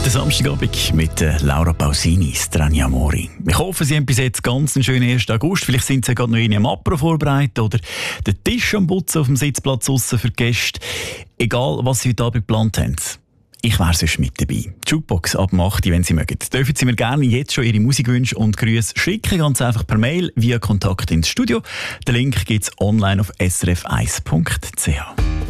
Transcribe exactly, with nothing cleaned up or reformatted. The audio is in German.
Der Samstagabend mit Laura Pausini, Strani Amori. Ich hoffe, Sie haben bis jetzt ganz einen schönen ersten August. Vielleicht sind Sie gerade noch in einem Apro vorbereitet oder den Tisch am Putzen auf dem Sitzplatz draussen für die Gäste. Egal, was Sie heute Abend geplant haben. Ich wäre sonst mit dabei. Jukebox ab acht, wenn Sie mögen. Dürfen Sie mir gerne jetzt schon Ihre Musikwünsche und Grüße schicken, ganz einfach per Mail via Kontakt ins Studio. Den Link gibt es online auf s r f eins punkt c h.